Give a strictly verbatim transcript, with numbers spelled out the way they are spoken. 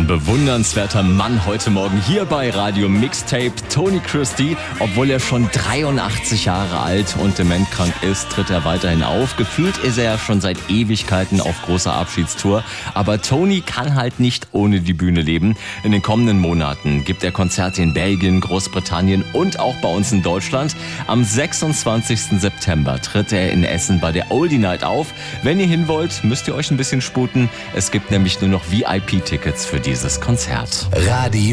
Ein bewundernswerter Mann heute Morgen hier bei Radio Mixtape. Tony Christie, obwohl er schon dreiundachtzig Jahre alt und dementkrank ist, tritt er weiterhin auf. Gefühlt ist er ja schon seit Ewigkeiten auf großer Abschiedstour. Aber Tony kann halt nicht ohne die Bühne leben. In den kommenden Monaten gibt er Konzerte in Belgien, Großbritannien und auch bei uns in Deutschland. Am sechsundzwanzigsten September tritt er in Essen bei der Oldie Night auf. Wenn ihr hin wollt, müsst ihr euch ein bisschen sputen. Es gibt nämlich nur noch V I P-Tickets für dieses Konzert. Radio